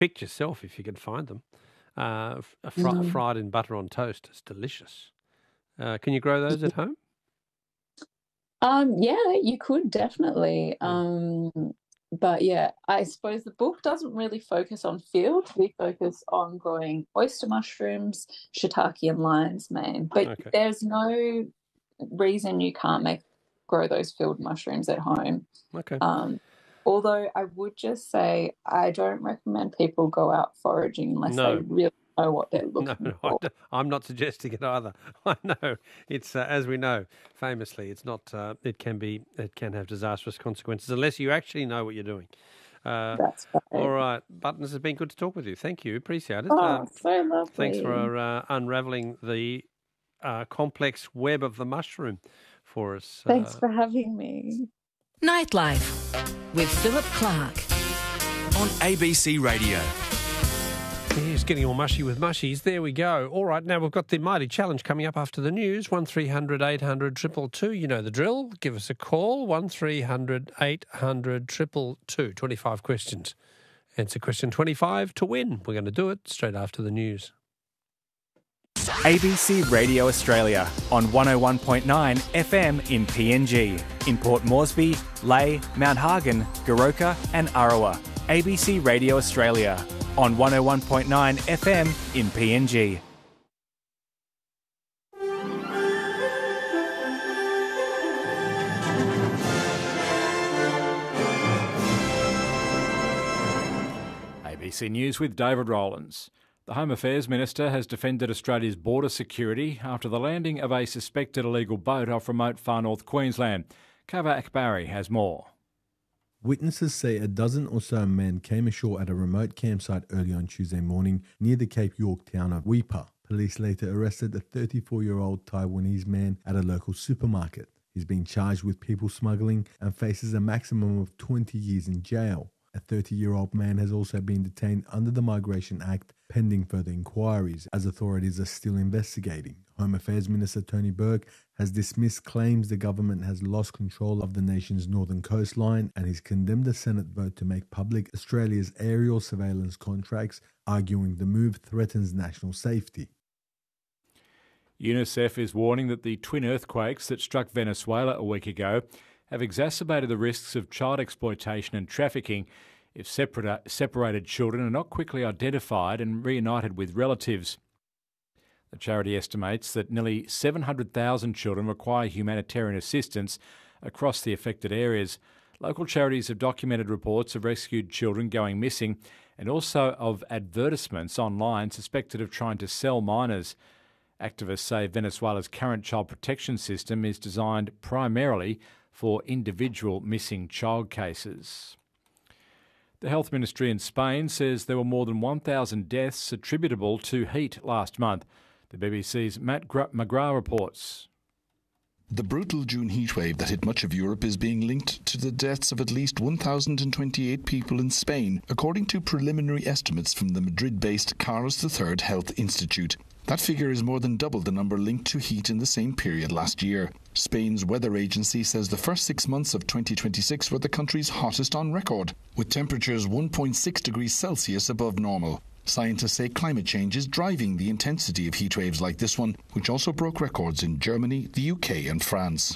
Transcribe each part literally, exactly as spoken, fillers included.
picked yourself if you could find them. Uh, fr- Mm. fried in butter on toast. It's delicious. Uh, can you grow those at home? Um, yeah, you could definitely. Mm. Um, but yeah, I suppose the book doesn't really focus on fields. We focus on growing oyster mushrooms, shiitake, and lion's mane. But Okay. there's no reason you can't make grow those field mushrooms at home. Okay. Um, although I would just say I don't recommend people go out foraging unless No. they really know what they're looking No, no, for. I don't- I'm not suggesting it either. I know it's uh, as we know, famously, it's not. Uh, it can be. It can have disastrous consequences unless you actually know what you're doing. Uh, That's right. all right, Buttons, it's been good to talk with you. Thank you, appreciate it. Oh, Um, so lovely. thanks for uh, unraveling the uh, complex web of the mushroom for us. Thanks Uh, for having me. Nightlife with Philip Clark. On A B C Radio. He's getting all mushy with mushies. There we go. All right, now we've got the Mighty Challenge coming up after the news. one three hundred eight hundred two two two. You know the drill. Give us a call. one three hundred eight hundred two two two. twenty-five questions. Answer question twenty-five to win. We're going to do it straight after the news. A B C Radio Australia on one oh one point nine F M in P N G. In Port Moresby, Leigh, Mount Hagen, Goroka and Arawa. A B C Radio Australia on one oh one point nine F M in P N G. A B C News with David Rowlands. The Home Affairs Minister has defended Australia's border security after the landing of a suspected illegal boat off remote far north Queensland. Kava Akbari has more. Witnesses say a dozen or so men came ashore at a remote campsite early on Tuesday morning near the Cape York town of Weipa. Police later arrested a thirty-four-year-old Taiwanese man at a local supermarket. He's been charged with people smuggling and faces a maximum of twenty years in jail. A thirty-year-old man has also been detained under the Migration Act pending further inquiries, as authorities are still investigating. Home Affairs Minister Tony Burke has dismissed claims the government has lost control of the nation's northern coastline, and he's condemned a Senate vote to make public Australia's aerial surveillance contracts, arguing the move threatens national safety. UNICEF is warning that the twin earthquakes that struck Venezuela a week ago have exacerbated the risks of child exploitation and trafficking if separa- separated children are not quickly identified and reunited with relatives. The charity estimates that nearly seven hundred thousand children require humanitarian assistance across the affected areas. Local charities have documented reports of rescued children going missing and also of advertisements online suspected of trying to sell minors. Activists say Venezuela's current child protection system is designed primarily for individual missing child cases. The Health Ministry in Spain says there were more than one thousand deaths attributable to heat last month. The B B C's Matt McGrath reports. The brutal June heatwave that hit much of Europe is being linked to the deaths of at least one thousand twenty-eight people in Spain, according to preliminary estimates from the Madrid-based Carlos the Third Health Institute. That figure is more than double the number linked to heat in the same period last year. Spain's weather agency says the first six months of twenty twenty-six were the country's hottest on record, with temperatures one point six degrees Celsius above normal. Scientists say climate change is driving the intensity of heat waves like this one, which also broke records in Germany, the U K and France.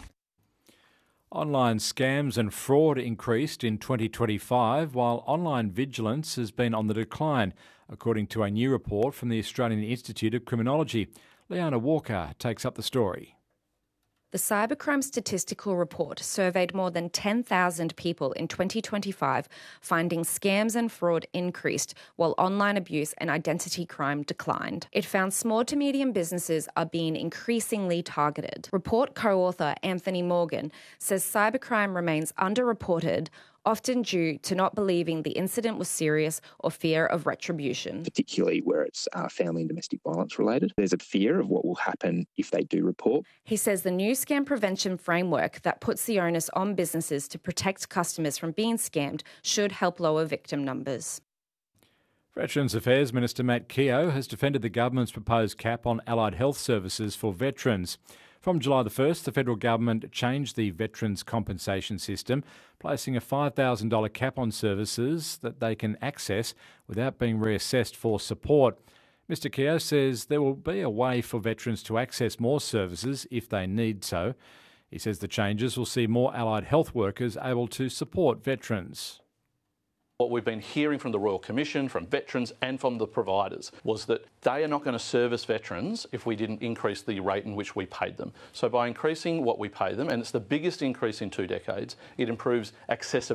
Online scams and fraud increased in twenty twenty-five, while online vigilance has been on the decline, according to a new report from the Australian Institute of Criminology. Leanna Walker takes up the story. The Cybercrime Statistical Report surveyed more than ten thousand people in twenty twenty-five, finding scams and fraud increased while online abuse and identity crime declined. It found small to medium businesses are being increasingly targeted. Report co-author Anthony Morgan says cybercrime remains underreported, often due to not believing the incident was serious or fear of retribution. Particularly where it's uh, family and domestic violence related. There's a fear of what will happen if they do report. He says the new scam prevention framework that puts the onus on businesses to protect customers from being scammed should help lower victim numbers. Veterans Affairs Minister Matt Keogh has defended the government's proposed cap on allied health services for veterans. From July the first, the federal government changed the Veterans Compensation System, placing a five thousand dollars cap on services that they can access without being reassessed for support. Mister Keogh says there will be a way for veterans to access more services if they need so. He says the changes will see more allied health workers able to support veterans. What we've been hearing from the Royal Commission, from veterans and from the providers was that they are not going to service veterans if we didn't increase the rate in which we paid them. So by increasing what we pay them, and it's the biggest increase in two decades, it improves accessibility.